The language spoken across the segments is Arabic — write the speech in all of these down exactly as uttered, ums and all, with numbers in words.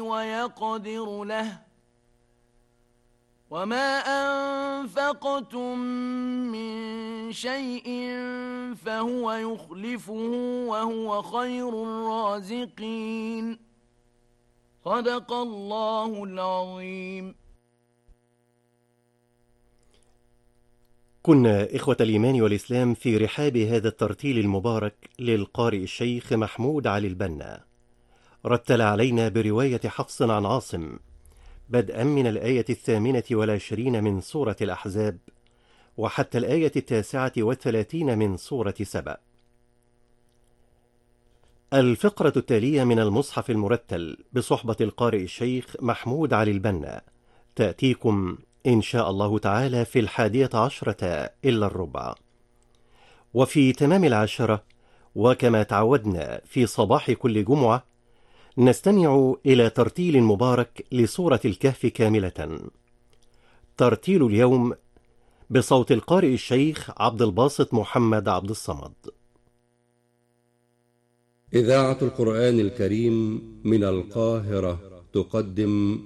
ويقدر له وما أنفقتم من شيء فهو يخلفه وهو خير الرازقين صدق الله العظيم. كنا إخوة الإيمان والإسلام في رحاب هذا الترتيل المبارك للقارئ الشيخ محمود علي البنا. رتل علينا برواية حفص عن عاصم بدءا من الآية الثامنة والعشرين من سورة الأحزاب وحتى الآية التاسعة والثلاثين من سورة سبأ. الفقرة التالية من المصحف المرتل بصحبة القارئ الشيخ محمود علي البنا تأتيكم إن شاء الله تعالى في الحادية عشرة إلا الربع. وفي تمام العاشرة وكما تعودنا في صباح كل جمعة نستمع إلى ترتيل مبارك لسورة الكهف كاملة. ترتيل اليوم بصوت القارئ الشيخ عبد الباسط محمد عبد الصمد. إذاعة القرآن الكريم من القاهرة تقدم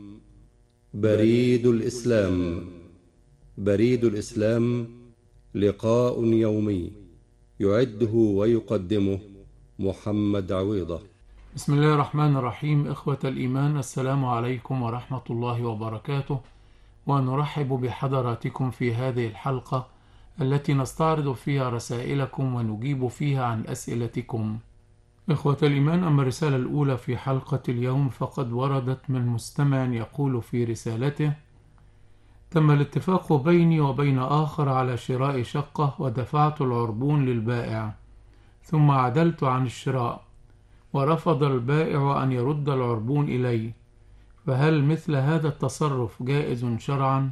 بريد الإسلام. بريد الإسلام لقاء يومي يعده ويقدمه محمد عويضة. بسم الله الرحمن الرحيم. إخوة الإيمان، السلام عليكم ورحمة الله وبركاته، ونرحب بحضراتكم في هذه الحلقة التي نستعرض فيها رسائلكم ونجيب فيها عن أسئلتكم. إخوة الإيمان، أما الرسالة الأولى في حلقة اليوم فقد وردت من مستمع يقول في رسالته: تم الاتفاق بيني وبين آخر على شراء شقة ودفعت العربون للبائع، ثم عدلت عن الشراء ورفض البائع أن يرد العربون إلي، فهل مثل هذا التصرف جائز شرعا؟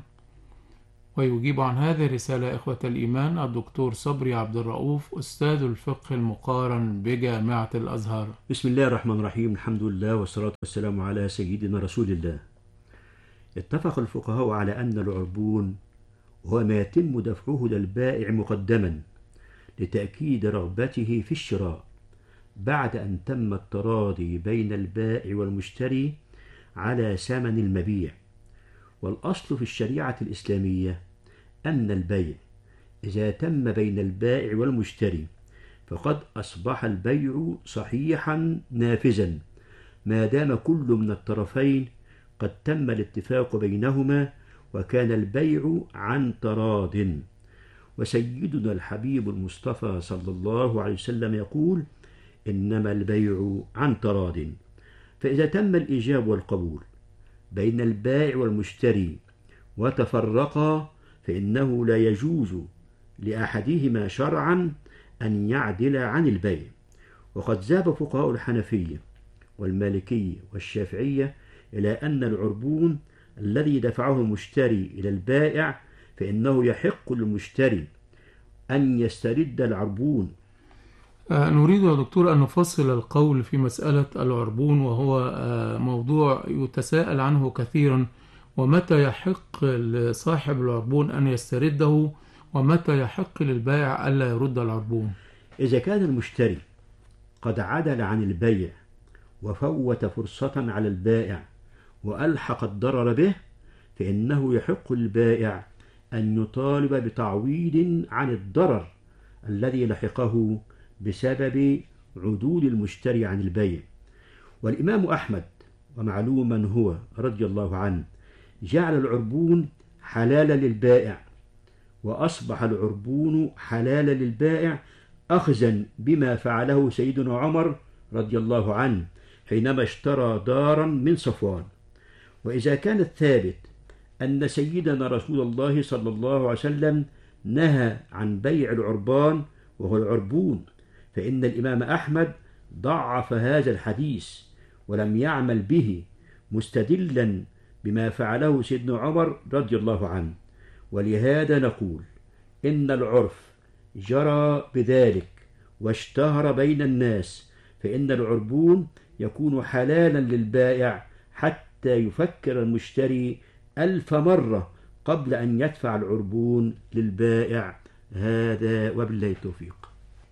ويجيب عن هذه الرسالة إخوة الإيمان الدكتور صبري عبد الرؤوف، أستاذ الفقه المقارن بجامعة الأزهر. بسم الله الرحمن الرحيم، الحمد لله والصلاة والسلام على سيدنا رسول الله. اتفق الفقهاء على أن العربون هو ما يتم دفعه للبائع مقدما لتأكيد رغبته في الشراء بعد أن تم التراضي بين البائع والمشتري على ثمن المبيع. والأصل في الشريعة الإسلامية أن البيع إذا تم بين البائع والمشتري فقد أصبح البيع صحيحا نافذا ما دام كل من الطرفين قد تم الاتفاق بينهما وكان البيع عن تراض. وسيدنا الحبيب المصطفى صلى الله عليه وسلم يقول: إنما البيع عن تراض. فإذا تم الإيجاب والقبول بين البائع والمشتري وتفرقا فإنه لا يجوز لأحدهما شرعا أن يعدل عن البيع. وقد ذهب فقهاء الحنفية والمالكية والشافعية إلى أن العربون الذي دفعه المشتري إلى البائع فإنه يحق للمشتري أن يسترد العربون. نريد يا دكتور أن نفصل القول في مسألة العربون، وهو موضوع يتساءل عنه كثيرا، ومتى يحق لصاحب العربون أن يسترده ومتى يحق للبائع ألا يرد العربون؟ إذا كان المشتري قد عدل عن البيع وفوت فرصة على البائع وألحق الضرر به فإنه يحق للبائع أن يطالب بتعويض عن الضرر الذي لحقه بسبب عدول المشتري عن البيع. والإمام أحمد ومعلوم من هو رضي الله عنه جعل العربون حلالا للبائع، وأصبح العربون حلالا للبائع أخذا بما فعله سيدنا عمر رضي الله عنه حينما اشترى دارا من صفوان. وإذا كان الثابت أن سيدنا رسول الله صلى الله عليه وسلم نهى عن بيع العربان وهو العربون فإن الإمام أحمد ضعف هذا الحديث ولم يعمل به مستدلا بما فعله سيدنا عمر رضي الله عنه. ولهذا نقول إن العرف جرى بذلك واشتهر بين الناس، فإن العربون يكون حلالا للبائع حتى يفكر المشتري ألف مرة قبل أن يدفع العربون للبائع. هذا وبالله التوفيق.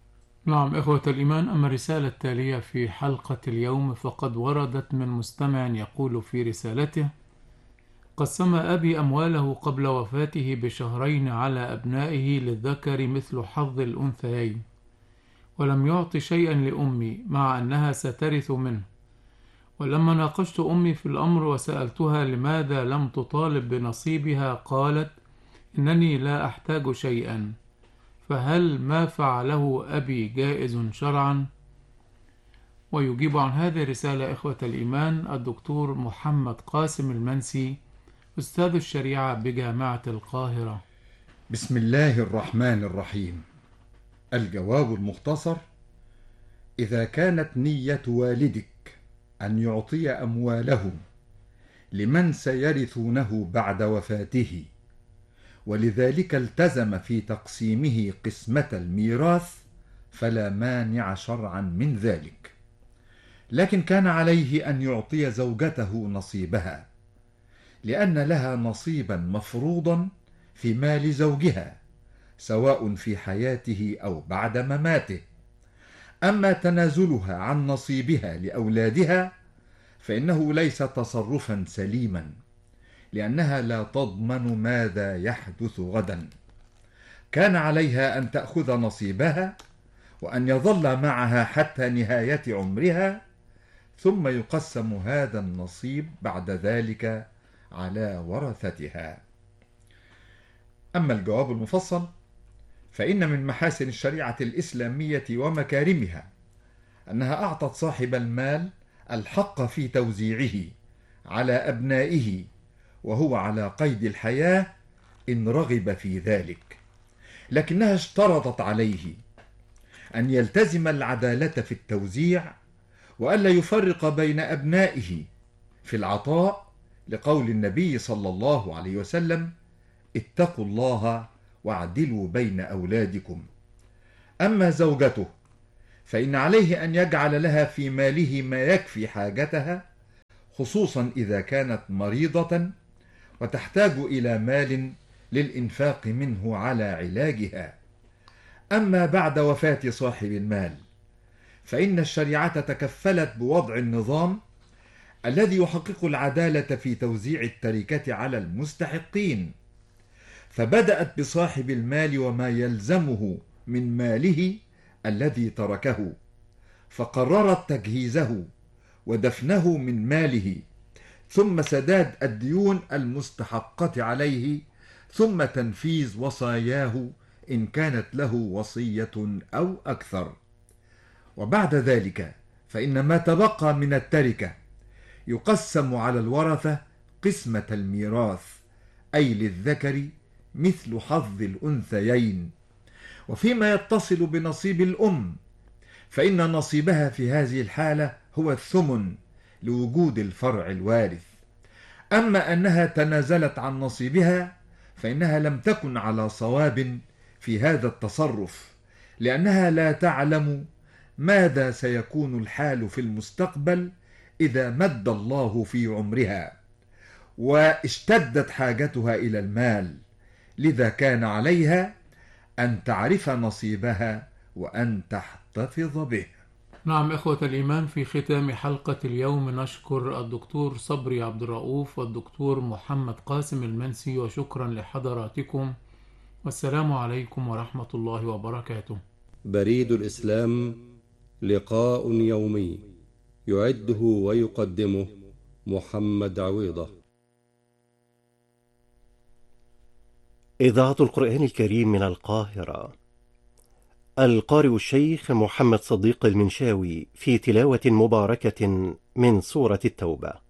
نعم إخوة الإيمان، أما الرسالة التالية في حلقة اليوم فقد وردت من مستمع يقول في رسالته: قسم أبي أمواله قبل وفاته بشهرين على أبنائه للذكر مثل حظ الأنثيين، ولم يعط شيئا لأمي مع أنها سترث منه. ولما ناقشت أمي في الأمر وسألتها لماذا لم تطالب بنصيبها قالت: إنني لا أحتاج شيئا، فهل ما فعله أبي جائز شرعا؟ ويجيب عن هذه الرسالة إخوة الإيمان الدكتور محمد قاسم المنسي، أستاذ الشريعة بجامعة القاهرة. بسم الله الرحمن الرحيم. الجواب المختصر: إذا كانت نية والدك أن يعطي أمواله لمن سيرثونه بعد وفاته، ولذلك التزم في تقسيمه قسمة الميراث، فلا مانع شرعا من ذلك. لكن كان عليه أن يعطي زوجته نصيبها، لأن لها نصيبا مفروضا في مال زوجها سواء في حياته أو بعد مماته. أما تنازلها عن نصيبها لأولادها فإنه ليس تصرفا سليما، لأنها لا تضمن ماذا يحدث غدا. كان عليها أن تأخذ نصيبها وأن يظل معها حتى نهاية عمرها، ثم يقسم هذا النصيب بعد ذلك على ورثتها. أما الجواب المفصل فإن من محاسن الشريعة الإسلامية ومكارمها أنها أعطت صاحب المال الحق في توزيعه على أبنائه وهو على قيد الحياة إن رغب في ذلك، لكنها اشترطت عليه أن يلتزم العدالة في التوزيع وألا يفرق بين أبنائه في العطاء، لقول النبي صلى الله عليه وسلم: اتقوا الله واعدلوا بين أولادكم. أما زوجته فإن عليه أن يجعل لها في ماله ما يكفي حاجتها، خصوصا إذا كانت مريضة وتحتاج إلى مال للإنفاق منه على علاجها. أما بعد وفاة صاحب المال فإن الشريعة تكفلت بوضع النظام الذي يحقق العدالة في توزيع التركة على المستحقين، فبدأت بصاحب المال وما يلزمه من ماله الذي تركه، فقررت تجهيزه ودفنه من ماله، ثم سداد الديون المستحقة عليه، ثم تنفيذ وصاياه إن كانت له وصية أو أكثر. وبعد ذلك فإن ما تبقى من التركة يقسم على الورثة قسمة الميراث، أي للذكر مثل حظ الأنثيين. وفيما يتصل بنصيب الأم فإن نصيبها في هذه الحالة هو الثمن لوجود الفرع الوارث. أما أنها تنازلت عن نصيبها فإنها لم تكن على صواب في هذا التصرف، لأنها لا تعلم ماذا سيكون الحال في المستقبل إذا مد الله في عمرها واشتدت حاجتها إلى المال، لذا كان عليها أن تعرف نصيبها وأن تحتفظ به. نعم إخوة الإيمان، في ختام حلقة اليوم نشكر الدكتور صبري عبد الرؤوف والدكتور محمد قاسم المنسي، وشكرا لحضراتكم، والسلام عليكم ورحمة الله وبركاته. بريد الإسلام، لقاء يومي يعده ويقدمه محمد عويضة. إذاعة القرآن الكريم من القاهرة. القارئ الشيخ محمد صديق المنشاوي في تلاوة مباركة من سورة التوبة.